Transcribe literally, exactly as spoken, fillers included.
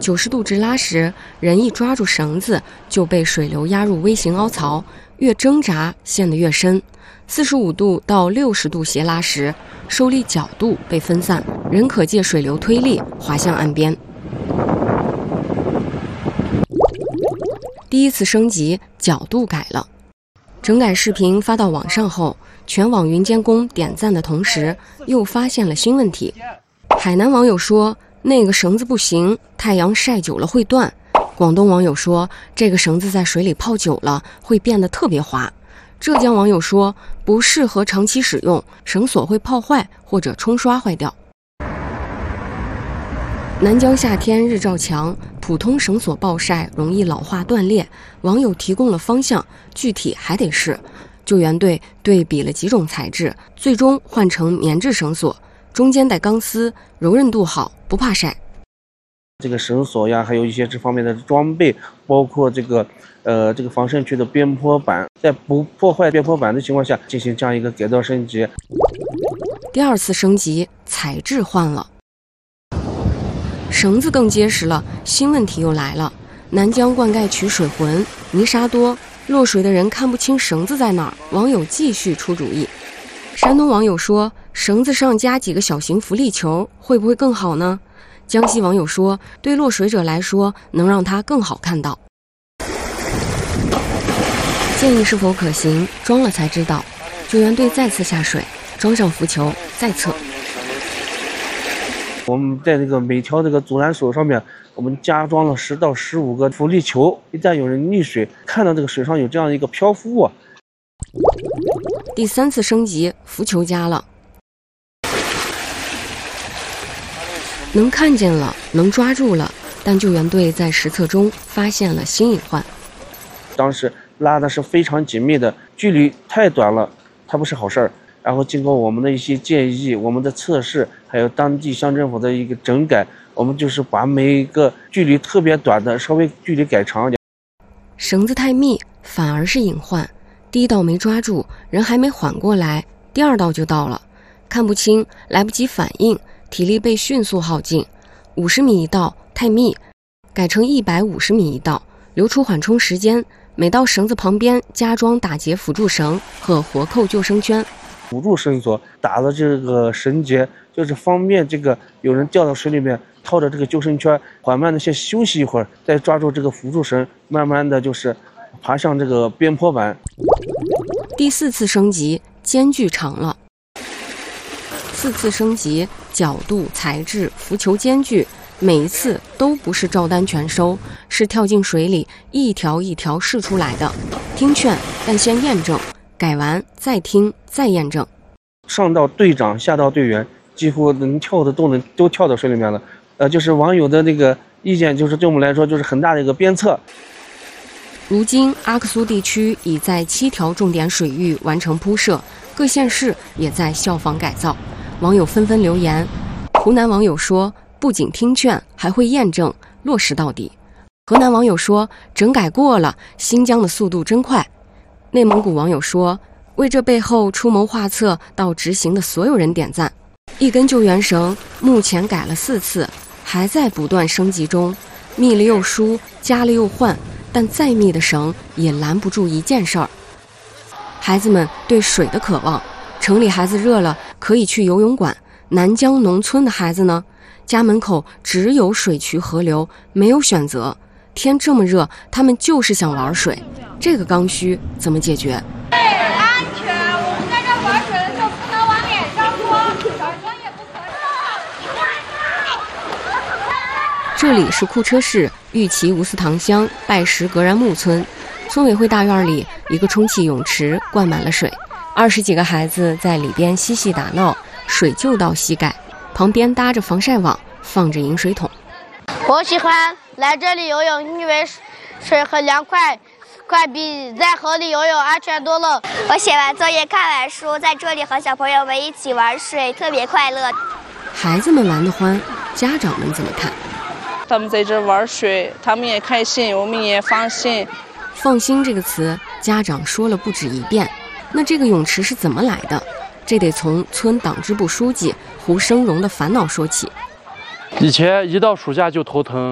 九十度直拉时，人一抓住绳子就被水流压入微型凹槽，越挣扎陷得越深。四十五度到六十度斜拉时，受力角度被分散，人可借水流推力滑向岸边。第一次升级，角度改了。整改视频发到网上后，全网云监工点赞的同时，又发现了新问题。海南网友说，那个绳子不行，太阳晒久了会断。广东网友说，这个绳子在水里泡久了会变得特别滑。浙江网友说，不适合长期使用，绳索会泡坏或者冲刷坏掉。南疆夏天日照强，普通绳索暴晒容易老化断裂，网友提供了方向，具体还得试。救援队对比了几种材质，最终换成棉质绳索，中间带钢丝，柔韧度好，不怕晒。 这个绳索呀，还有一些这方面的装备，包括这个呃这个防渗区的边坡板，在不破坏边坡板的情况下进行这样一个改造升级。 第二次升级，材质换了，绳子更结实了，新问题又来了。南疆灌溉区水浑，泥沙多，落水的人看不清绳子在哪儿，网友继续出主意。山东网友说，绳子上加几个小型浮力球会不会更好呢？江西网友说，对落水者来说能让他更好看到。建议是否可行，装了才知道。救援队再次下水，装上浮球，再测。 我们在这个每条这个阻拦索上面，我们加装了十到十五个浮力球，一旦有人溺水，看到这个水上有这样一个漂浮物。 第三次升级，浮球加了，能看见了，能抓住了，但救援队在实测中发现了新隐患。 当时拉的是非常紧密的，距离太短了，它不是好事儿。然后经过我们的一些建议，我们的测试，还有当地乡政府的一个整改，我们就是把每一个距离特别短的稍微距离改长。 绳子太密反而是隐患，第一道没抓住，人还没缓过来，第二道就到了，看不清，来不及反应，体力被迅速耗尽。五十米一道太密，改成一百五十米一道，留出缓冲时间。每到绳子旁边加装打结辅助绳和活扣救生圈。 辅助绳索打了这个绳结，就是方便这个有人掉到水里面，套着这个救生圈，缓慢的先休息一会儿，再抓住这个辅助绳，慢慢的就是爬上这个边坡板。 第四次升级，间距长了。四次升级，角度、材质、浮球间距，每一次都不是照单全收，是跳进水里一条一条试出来的。听劝，但先验证。改完再听再验证。 上到队长，下到队员，几乎能跳的都能都跳到水里面了。呃，就是网友的那个意见，就是对我们来说就是很大的一个鞭策。 如今阿克苏地区已在七条重点水域完成铺设，各县市也在效仿改造。网友纷纷留言。湖南网友说，不仅听劝，还会验证，落实到底。河南网友说，整改过了，新疆的速度真快。内蒙古网友说，为这背后出谋划策到执行的所有人点赞。一根救援绳目前改了四次，还在不断升级中，密了又疏，加了又换，但再密的绳也拦不住一件事儿：孩子们对水的渴望。城里孩子热了可以去游泳馆，南疆农村的孩子呢，家门口只有水渠河流，没有选择。天这么热，他们就是想玩水，这个刚需怎么解决？ 对，安全，我们在这玩水的时候不能往脸上泼，小声也不可以。 这里是库车市玉岐吴思塘乡拜石格然木村，村委会大院里一个充气泳池灌满了水，二十几个孩子在里边嬉戏打闹，水就到膝盖，旁边搭着防晒网，放着饮水桶。 我喜欢来这里游泳，因为水很凉快，快比在河里游泳安全多了。 我写完作业看完书，在这里和小朋友们一起玩水，特别快乐。 孩子们玩得欢，家长们怎么看？ 他们在这玩水，他们也开心，我们也放心。 放心这个词，家长说了不止一遍。那这个泳池是怎么来的？这得从村党支部书记胡生荣的烦恼说起。 以前一到暑假就头疼，